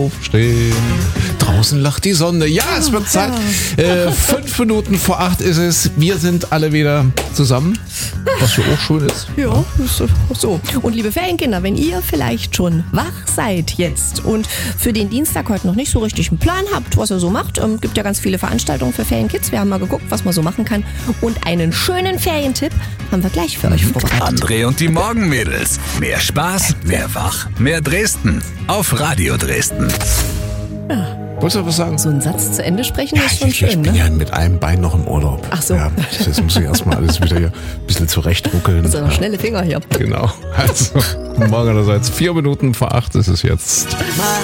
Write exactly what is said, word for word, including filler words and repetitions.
aufstehen. Draußen lacht die Sonne. Ja, es wird Zeit. Äh, fünf Minuten vor acht ist es. Wir sind alle wieder zusammen. Was ja auch schön ist. Ja, so. Und liebe Ferienkinder, wenn ihr vielleicht schon wach seid jetzt und für den Dienstag heute noch nicht so richtig einen Plan habt, was ihr so macht, ähm, gibt ja ganz viele Veranstaltungen für Ferienkids. Wir haben mal geguckt, was man so machen kann. Und einen schönen Ferientipp haben wir gleich für euch vorbereitet. André und die Morgenmädels. Mehr Spaß, mehr Wach, mehr Dresden. Auf Radio Dresden. Ja. Wolltest du was sagen? So einen Satz zu Ende sprechen Ja, ist schon ich, schön, ich bin ne? ja mit einem Bein noch im Urlaub. Ach so. Ja, jetzt muss ich erstmal alles wieder hier ein bisschen zurechtruckeln. So noch schnelle Finger hier. Genau. Also, morgen allerseits vier Minuten vor acht ist es jetzt.